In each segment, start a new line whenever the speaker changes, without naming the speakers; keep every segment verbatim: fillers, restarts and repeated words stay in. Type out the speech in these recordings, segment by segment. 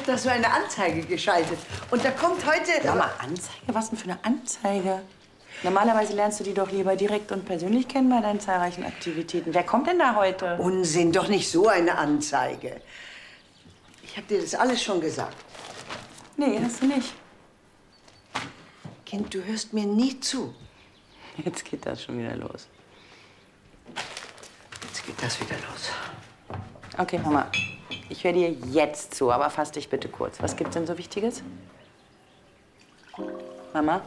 doch da so eine Anzeige geschaltet. Und da kommt heute...
Sag mal, Anzeige? Was denn für eine Anzeige? Normalerweise lernst du die doch lieber direkt und persönlich kennen bei deinen zahlreichen Aktivitäten. Wer kommt denn da heute?
Unsinn, doch nicht so eine Anzeige. Ich hab dir das alles schon gesagt.
Nee, hast du nicht.
Kind, du hörst mir nie zu.
Jetzt geht das schon wieder los.
Jetzt geht das wieder los.
Okay, Mama. Ich höre dir jetzt zu, aber fass dich bitte kurz. Was gibt's denn so Wichtiges? Mama?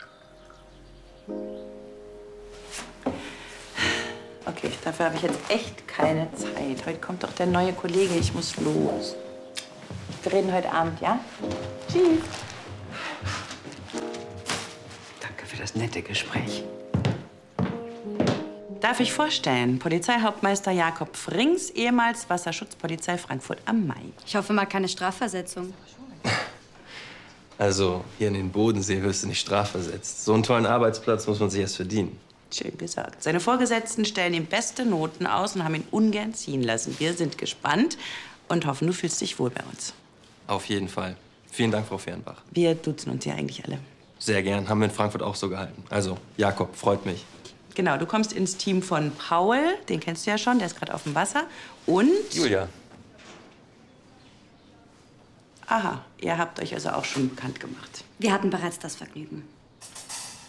Okay, dafür habe ich jetzt echt keine Zeit. Heute kommt doch der neue Kollege. Ich muss los. Wir reden heute Abend, ja? Tschüss.
Danke für das nette Gespräch.
Darf ich vorstellen, Polizeihauptmeister Jakob Frings, ehemals Wasserschutzpolizei Frankfurt am Main.
Ich hoffe mal keine Strafversetzung.
Also, hier in den Bodensee wirst du nicht strafversetzt. So einen tollen Arbeitsplatz muss man sich erst verdienen.
Schön gesagt. Seine Vorgesetzten stellen ihm beste Noten aus und haben ihn ungern ziehen lassen. Wir sind gespannt und hoffen, du fühlst dich wohl bei uns.
Auf jeden Fall. Vielen Dank, Frau Fehrenbach.
Wir duzen uns ja eigentlich alle.
Sehr gern. Haben wir in Frankfurt auch so gehalten. Also, Jakob, freut mich.
Genau, du kommst ins Team von Paul, den kennst du ja schon, der ist gerade auf dem Wasser. Und...
Julia.
Aha, ihr habt euch also auch schon bekannt gemacht.
Wir hatten bereits das Vergnügen.